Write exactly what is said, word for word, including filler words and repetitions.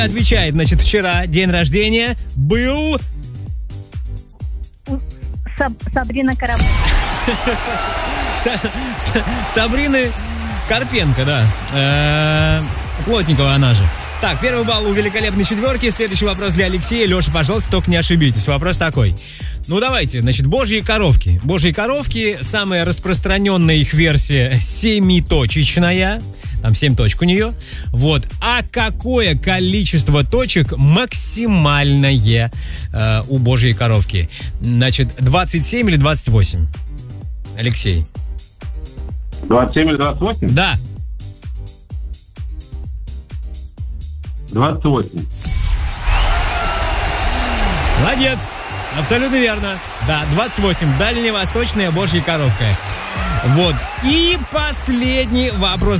Отвечает, значит, вчера день рождения был... Саб- Сабрина Карапова. Сабрины Карпенко, да. Э-э- Плотникова она же. Так, первый балл у великолепной четверки. Следующий вопрос для Алексея. Леша, пожалуйста, только не ошибитесь. Вопрос такой. Ну, давайте, значит, божьи коровки. Божьи коровки, самая распространенная их версия семиточечная. Там семь точек у нее. Вот. А какое количество точек максимальное э, у божьей коровки? Значит, двадцать семь или двадцать восемь? Алексей. двадцать семь или двадцать восемь? Да. двадцать восемь. Молодец. Абсолютно верно. Да, двадцать восемь. Дальневосточная божья коровка. Вот. И последний вопрос.